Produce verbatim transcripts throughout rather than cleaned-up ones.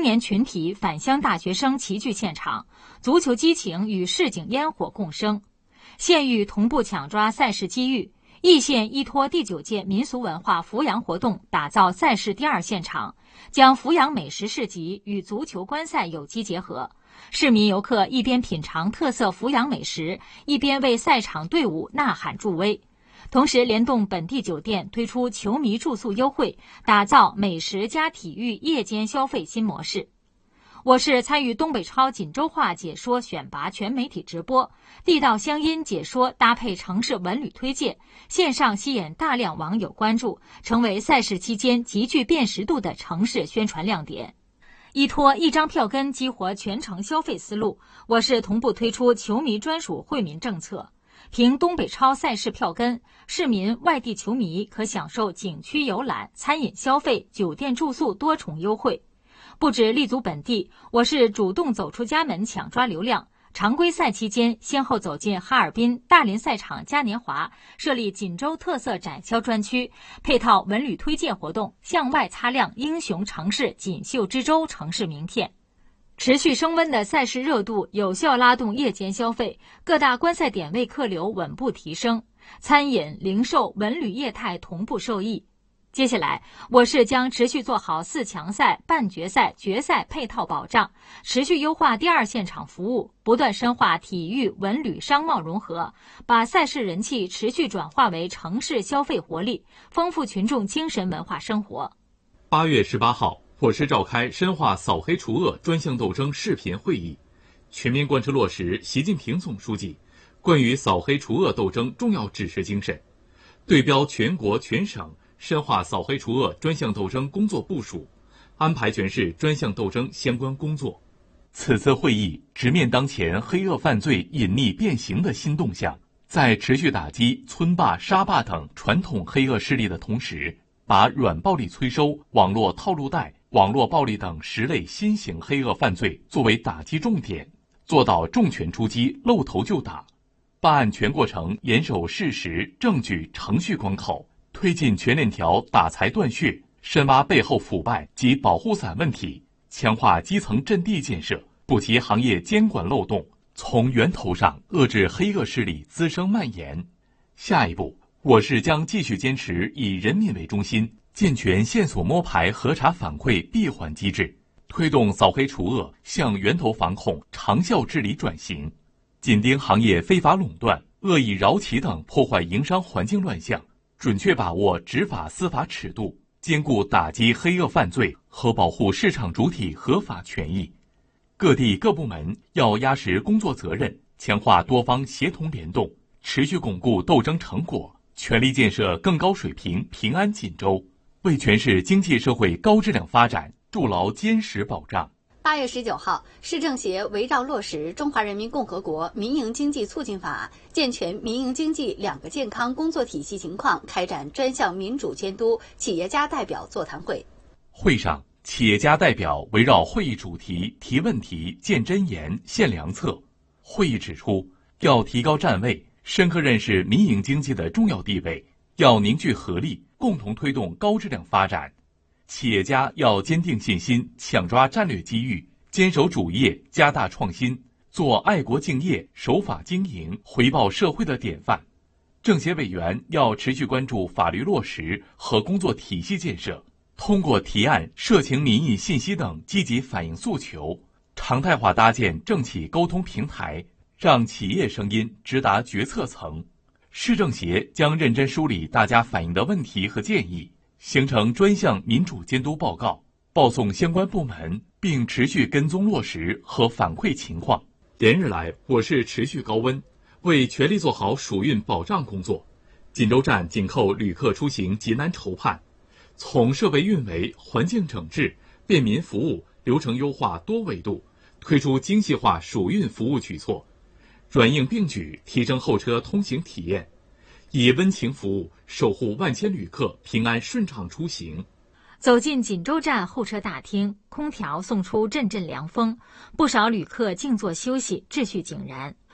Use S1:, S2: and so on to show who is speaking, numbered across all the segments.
S1: 年群体返乡大学生齐聚现场，足球激情与市井烟火共生。县域同步抢抓赛事机遇，义县依托第九届民俗文化扶阳活动，打造赛事第二现场，将扶阳美食市集与足球观赛有机结合。市民游客一边品尝特色扶阳美食，一边为赛场队伍呐喊助威。同时联动本地酒店推出球迷住宿优惠，打造美食加体育夜间消费新模式。我市参与东北超锦州话解说选拔全媒体直播，地道乡音解说搭配城市文旅推介，线上吸引大量网友关注，成为赛事期间极具辨识度的城市宣传亮点。依托一张票根激活全城消费思路，我市同步推出球迷专属惠民政策。凭东北超赛事票根，市民外地球迷可享受景区游览、餐饮消费、酒店住宿多重优惠。不止立足本地，我市主动走出家门抢抓流量。常规赛期间，先后走进哈尔滨、大连赛场嘉年华，设立锦州特色展销专区，配套文旅推介活动，向外擦亮英雄城市锦绣之州城市名片。持续升温的赛事热度有效拉动夜间消费，各大观赛点位客流稳步提升，餐饮、零售、文旅业态同步受益。接下来，我市将持续做好四强赛、半决赛、决赛配套保障，持续优化第二现场服务，不断深化体育、文旅、商贸融合，把赛事人气持续转化为城市消费活力，丰富群众精神文化生活。
S2: 八月十八号，我市召开深化扫黑除恶专项斗争视频会议，全面贯彻落实习近平总书记关于扫黑除恶斗争重要指示精神，对标全国全省深化扫黑除恶专项斗争工作部署，安排全市专项斗争相关工作。此次会议直面当前黑恶犯罪隐匿变形的新动向，在持续打击村霸、沙霸等传统黑恶势力的同时，把软暴力催收、网络套路贷、网络暴力等十类新型黑恶犯罪作为打击重点，做到重拳出击、露头就打，办案全过程严守事实、证据、程序关口，推进全链条打财断血，深挖背后腐败及保护伞问题，强化基层阵地建设，补齐行业监管漏洞，从源头上遏制黑恶势力滋生蔓延。下一步，我市将继续坚持以人民为中心，健全线索摸排核查反馈闭环机制，推动扫黑除恶向源头防控长效治理转型，紧盯行业非法垄断、恶意扰企等破坏营商环境乱象，准确把握执法司法尺度，兼顾打击黑恶犯罪和保护市场主体合法权益。各地各部门要压实工作责任，强化多方协同联动，持续巩固斗争成果，全力建设更高水平平安锦州，为全市经济社会高质量发展筑牢坚实保障。
S3: 八月十九号，市政协围绕落实《中华人民共和国民营经济促进法》，健全民营经济两个健康工作体系情况，开展专项民主监督企业家代表座谈会。
S2: 会上，企业家代表围绕会议主题提问题、建真言、献良策。会议指出，要提高站位，深刻认识民营经济的重要地位，要凝聚合力，共同推动高质量发展。企业家要坚定信心，抢抓战略机遇，坚守主业，加大创新，做爱国敬业、守法经营、回报社会的典范。政协委员要持续关注法律落实和工作体系建设，通过提案、社情民意信息等积极反映诉求，常态化搭建政企沟通平台，让企业声音直达决策层。市政协将认真梳理大家反映的问题和建议，形成专项民主监督报告，报送相关部门，并持续跟踪落实和反馈情况。连日来，我市持续高温，为全力做好暑运保障工作，锦州站紧扣旅客出行急难愁盼，从设备运维、环境整治、便民服务、流程优化多维度，推出精细化暑运服务举措，软硬并举提升候车通行体验，以温情服务守护万千旅客平安顺畅出行。
S1: 走进锦州站候车大厅，空调送出阵阵凉风，不少旅客静坐休息，秩序井然。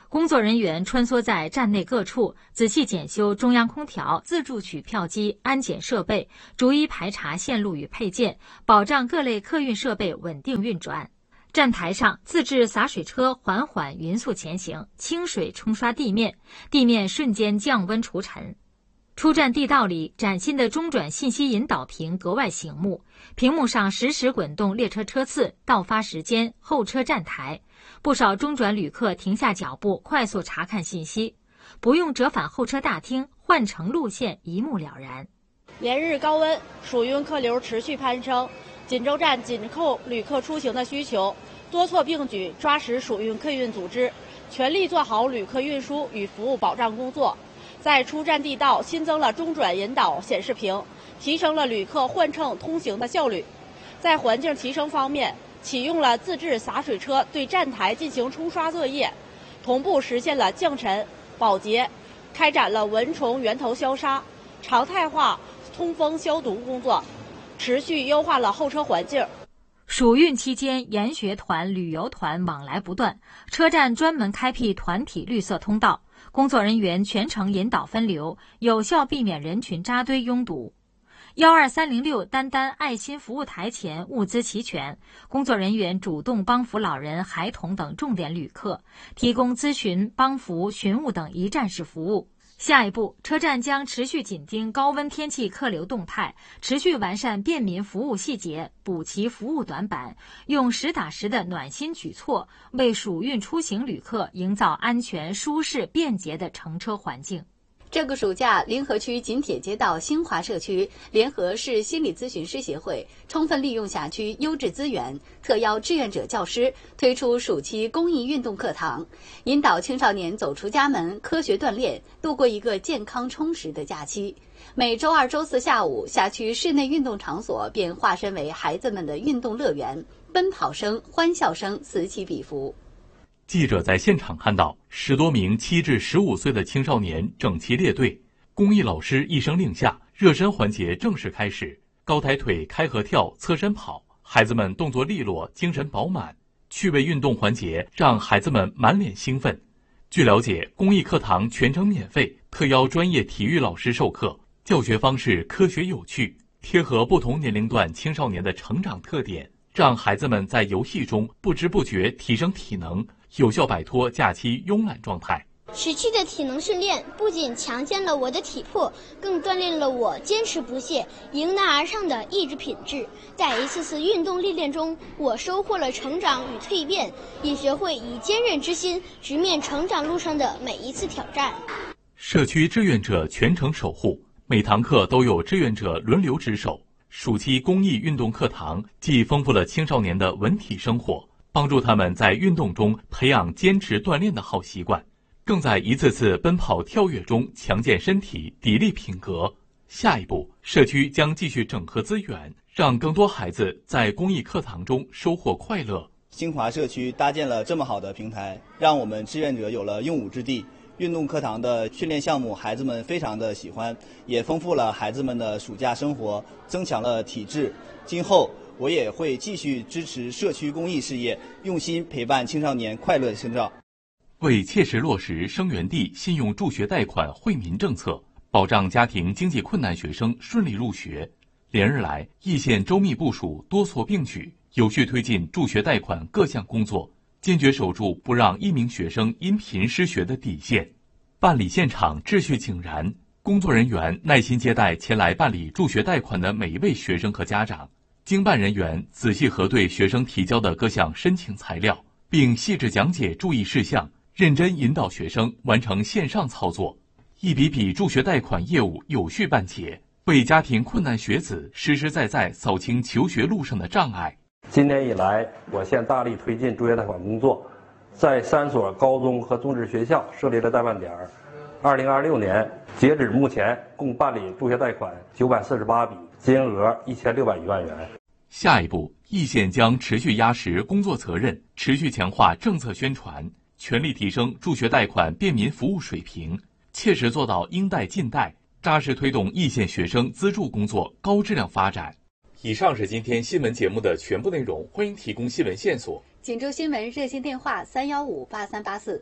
S1: 工作人员穿梭在站内各处，仔细检修中央空调、自助取票机、安检设备，逐一排查线路与配件，保障各类客运设备稳定运转。站台上，自制洒水车缓缓匀速前行，清水冲刷地面，地面瞬间降温除尘。出站地道里，崭新的中转信息引导屏格外醒目，屏幕上实时滚动列车车次、到发时间、候车站台。不少中转旅客停下脚步，快速查看信息，不用折返候车大厅，换乘路线一目了然。
S4: 连日高温，暑运客流持续攀升，锦州站紧扣旅客出行的需求，多措并举，抓实暑运客运组织，全力做好旅客运输与服务保障工作。在出站地道新增了中转引导显示屏，提升了旅客换乘通行的效率。在环境提升方面，启用了自制洒水车对站台进行冲刷作业，同步实现了降尘、保洁，开展了蚊虫源头消杀、常态化通风消毒工作，持续优化了候车环境。
S1: 暑运期间，研学团、旅游团往来不断，车站专门开辟团体绿色通道，工作人员全程引导分流，有效避免人群扎堆拥堵。幺二三零六丹丹爱心服务台前物资齐全，工作人员主动帮扶老人、孩童等重点旅客，提供咨询、帮扶、寻物等一站式服务。下一步，车站将持续紧盯高温天气客流动态，持续完善便民服务细节，补齐服务短板，用实打实的暖心举措，为暑运出行旅客营造安全、舒适、便捷的乘车环境。
S3: 这个暑假，临河区锦铁街道新华社区联合市心理咨询师协会，充分利用辖区优质资源，特邀志愿者教师推出暑期公益运动课堂，引导青少年走出家门，科学锻炼，度过一个健康充实的假期。每周二、周四下午，辖区室内运动场所便化身为孩子们的运动乐园，奔跑声、欢笑声此起彼伏。
S2: 记者在现场看到十多名七至十五岁的青少年整齐列队，公益老师一声令下，热身环节正式开始。高抬腿、开合跳、侧身跑，孩子们动作利落，精神饱满。趣味运动环节让孩子们满脸兴奋。据了解，公益课堂全程免费，特邀专业体育老师授课，教学方式科学有趣，贴合不同年龄段青少年的成长特点，让孩子们在游戏中不知不觉提升体能，有效摆脱假期慵懒状态。
S5: 持续的体能训练不仅强健了我的体魄，更锻炼了我坚持不懈、迎难而上的意志品质。在一次次运动历练中，我收获了成长与蜕变，也学会以坚韧之心直面成长路上的每一次挑战。
S2: 社区志愿者全程守护，每堂课都有志愿者轮流值守。暑期公益运动课堂既丰富了青少年的文体生活，帮助他们在运动中培养坚持锻炼的好习惯，更在一次次奔跑跳跃中强健身体、砥砺品格。下一步，社区将继续整合资源，让更多孩子在公益课堂中收获快乐。
S6: 新华社区搭建了这么好的平台，让我们志愿者有了用武之地。运动课堂的训练项目，孩子们非常的喜欢，也丰富了孩子们的暑假生活，增强了体质。今后我也会继续支持社区公益事业，用心陪伴青少年快乐成长。
S2: 为切实落实生源地信用助学贷款惠民政策，保障家庭经济困难学生顺利入学，连日来，易县周密部署，多措并举，有序推进助学贷款各项工作，坚决守住不让一名学生因贫失学的底线。办理现场秩序井然，工作人员耐心接待前来办理助学贷款的每一位学生和家长，经办人员仔细核对学生提交的各项申请材料，并细致讲解注意事项，认真引导学生完成线上操作，一笔笔助学贷款业务有序办结，为家庭困难学子实实在在扫清求学路上的障碍。
S7: 今年以来，我县大力推进助学贷款工作，在三所高中和中职学校设立了代办点。二零二六年截止目前，共办理助学贷款九百四十八笔，金额一千六百余万元。
S2: 下一步，易县将持续压实工作责任，持续强化政策宣传，全力提升助学贷款便民服务水平，切实做到应贷尽贷，扎实推动易县学生资助工作高质量发展。以上是今天新闻节目的全部内容，欢迎提供新闻线索。
S3: 锦州新闻热线电话三幺五八三八四。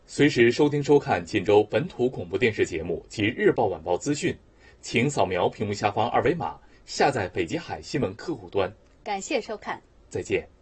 S2: 随时收听收看锦州本土广播电视节目及日报晚报资讯，请扫描屏幕下方二维码下载北极海新闻客户端。
S3: 感谢收看，
S2: 再见。